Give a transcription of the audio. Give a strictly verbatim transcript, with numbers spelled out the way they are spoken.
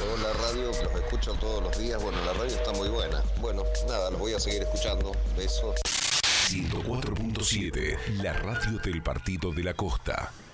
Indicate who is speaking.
Speaker 1: Hola radio, los escucho todos los días. Bueno, la radio está muy buena. Bueno, nada, los voy a seguir escuchando. Besos.
Speaker 2: ciento cuatro punto siete, la radio del Partido de la Costa.